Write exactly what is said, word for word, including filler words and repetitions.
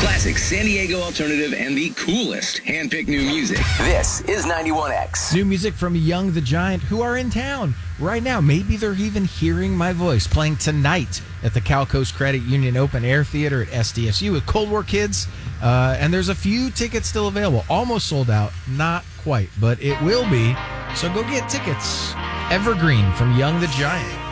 Classic San Diego alternative and the coolest hand-picked new music. This is ninety-one X. New music from Young the Giant, who are in town right now. Maybe they're even hearing my voice, playing tonight at the Cal Coast Credit Union Open Air Theater at S D S U with Cold War Kids. Uh, and there's a few tickets still available. Almost sold out. Not quite, but it will be. So go get tickets. Evergreen from Young the Giant.